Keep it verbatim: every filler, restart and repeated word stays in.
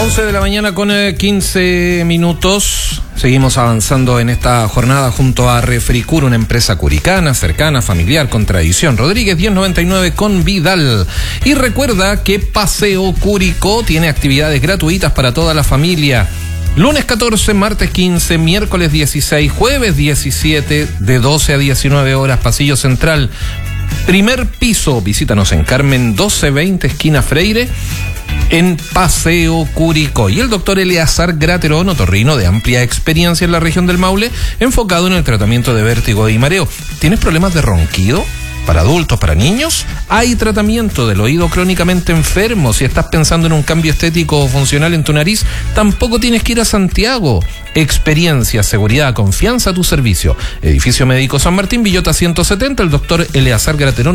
once de la mañana con quince minutos. Seguimos avanzando en esta jornada junto a Refricur, una empresa curicana, cercana, familiar, con tradición. Rodríguez diez noventa y nueve con Vidal. Y recuerda que Paseo Curicó tiene actividades gratuitas para toda la familia. Lunes catorce, martes quince, miércoles dieciséis, jueves diecisiete, de doce a diecinueve horas, Pasillo Central. Primer piso, visítanos en Carmen doce veinte, esquina Freire, en Paseo Curicó. Y el doctor Eleazar Graterón, otorrino de amplia experiencia en la región del Maule, enfocado en el tratamiento de vértigo y mareo. ¿Tienes problemas de ronquido? Para adultos, para niños, hay tratamiento del oído crónicamente enfermo. Si estás pensando en un cambio estético o funcional en tu nariz, tampoco tienes que ir a Santiago. Experiencia, seguridad, confianza a tu servicio. Edificio Médico San Martín, Villota ciento setenta, el doctor Eleazar Graterón.